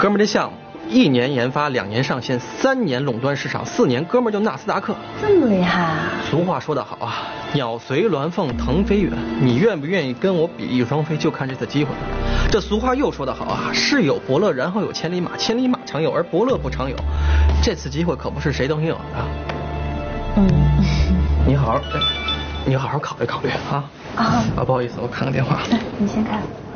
哥们儿这项目1年研发，2年上线，3年垄断市场，4年哥们儿就纳斯达克。 这么厉害啊！ 俗话说得好啊，鸟随鸾凤腾飞远。你愿不愿意跟我比翼双飞，就看这次机会了。这俗话又说得好啊，世有伯乐，然后有千里马，千里马常有，而伯乐不常有。这次机会可不是谁都能有的。你好好考虑考虑啊。不好意思，我看个电话。 你先看。